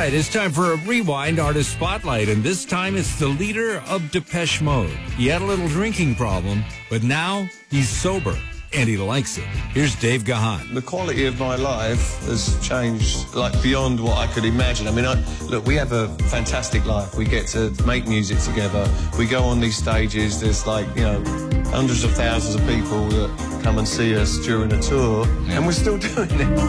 right, it's time for a Rewind Artist Spotlight, and this time it's the leader of Depeche Mode. He had a little drinking problem, but now he's sober, and he likes it. Here's Dave Gahan. The quality of my life has changed, like, beyond what I could imagine. I mean, look, we have a fantastic life. We get to make music together. We go on these stages. There's, like, you know, hundreds of thousands of people that come and see us during a tour, and we're still doing it.